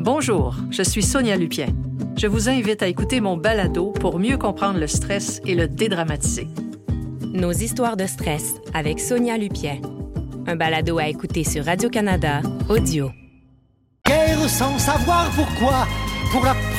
Bonjour, je suis Sonia Lupien. Je vous invite à écouter mon balado pour mieux comprendre le stress et le dédramatiser. Nos histoires de stress avec Sonia Lupien. Un balado à écouter sur Radio-Canada Audio. Guerre sans savoir pourquoi, pour la